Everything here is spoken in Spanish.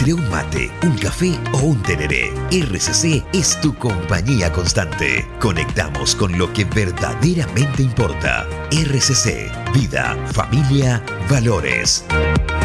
entre un mate, un café o un tereré, RCC es tu compañía constante. Conectamos con lo que verdaderamente importa. RCC, vida, familia, valores.